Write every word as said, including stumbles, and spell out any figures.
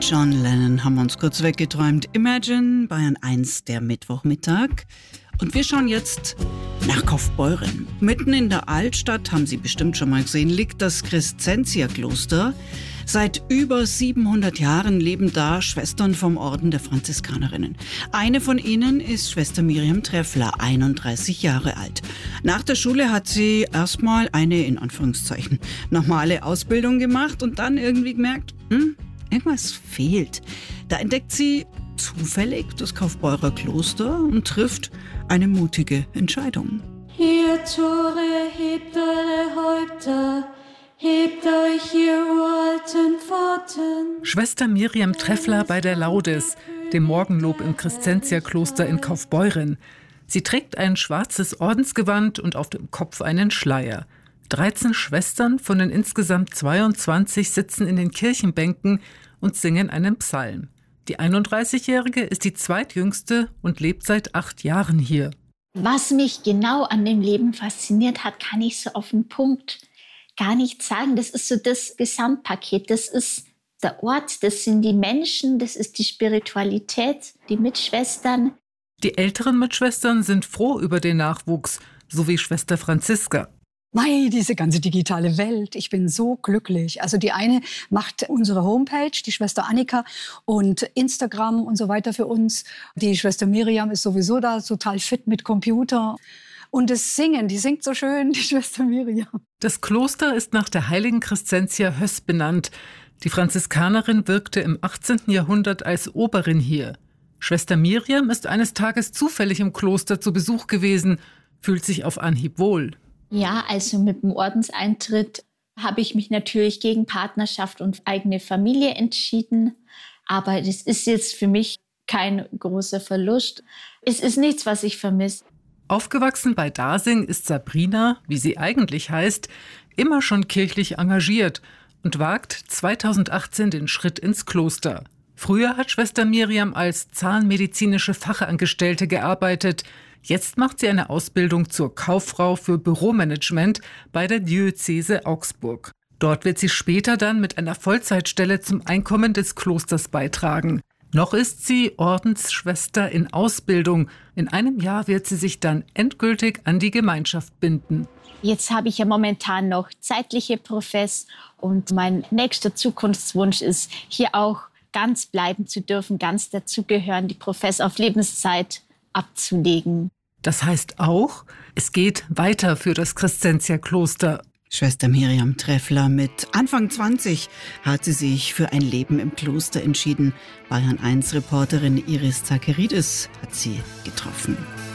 John Lennon haben wir uns kurz weggeträumt. Imagine, Bayern eins, der Mittwochmittag. Und wir schauen jetzt nach Kaufbeuren. Mitten in der Altstadt, haben Sie bestimmt schon mal gesehen, liegt das Crescentia-Kloster. Seit über siebenhundert Jahren leben da Schwestern vom Orden der Franziskanerinnen. Eine von ihnen ist Schwester Miriam Treffler, einunddreißig Jahre alt. Nach der Schule hat sie erstmal eine, in Anführungszeichen, normale Ausbildung gemacht und dann irgendwie gemerkt, hm, irgendwas fehlt. Da entdeckt sie zufällig das Kaufbeurer Kloster und trifft eine mutige Entscheidung. Ihr Tore, hebt eure Häupter, hebt euch, ihr uralten Pforten. Schwester Miriam Treffler bei der Laudes, dem Morgenlob im Crescentia-Kloster in Kaufbeuren. Sie trägt ein schwarzes Ordensgewand und auf dem Kopf einen Schleier. dreizehn Schwestern von den insgesamt zweiundzwanzig sitzen in den Kirchenbänken und singen einen Psalm. Die einunddreißigjährige ist die zweitjüngste und lebt seit acht Jahren hier. Was mich genau an dem Leben fasziniert hat, kann ich so auf den Punkt gar nicht sagen. Das ist so das Gesamtpaket. Das ist der Ort, das sind die Menschen, das ist die Spiritualität, die Mitschwestern. Die älteren Mitschwestern sind froh über den Nachwuchs, so wie Schwester Franziska. Mei, diese ganze digitale Welt, ich bin so glücklich. Also die eine macht unsere Homepage, die Schwester Annika, und Instagram und so weiter für uns. Die Schwester Miriam ist sowieso da total fit mit Computer. Und das Singen, die singt so schön, die Schwester Miriam. Das Kloster ist nach der heiligen Crescentia Höss benannt. Die Franziskanerin wirkte im achtzehnten Jahrhundert als Oberin hier. Schwester Miriam ist eines Tages zufällig im Kloster zu Besuch gewesen, fühlt sich auf Anhieb wohl. Ja, also mit dem Ordenseintritt habe ich mich natürlich gegen Partnerschaft und eigene Familie entschieden. Aber das ist jetzt für mich kein großer Verlust. Es ist nichts, was ich vermisse. Aufgewachsen bei Dasing ist Sabrina, wie sie eigentlich heißt, immer schon kirchlich engagiert und wagt zweitausendachtzehn den Schritt ins Kloster. Früher hat Schwester Miriam als zahnmedizinische Fachangestellte gearbeitet. Jetzt macht sie eine Ausbildung zur Kauffrau für Büromanagement bei der Diözese Augsburg. Dort wird sie später dann mit einer Vollzeitstelle zum Einkommen des Klosters beitragen. Noch ist sie Ordensschwester in Ausbildung. In einem Jahr wird sie sich dann endgültig an die Gemeinschaft binden. Jetzt habe ich ja momentan noch zeitliche Profess und mein nächster Zukunftswunsch ist, hier auch ganz bleiben zu dürfen, ganz dazugehören, die Profess auf Lebenszeit abzulegen. Das heißt auch, es geht weiter für das Crescentia-Kloster. Schwester Miriam Treffler mit Anfang zwanzig hat sie sich für ein Leben im Kloster entschieden. Bayern eins Reporterin Iris Zacheridis hat sie getroffen.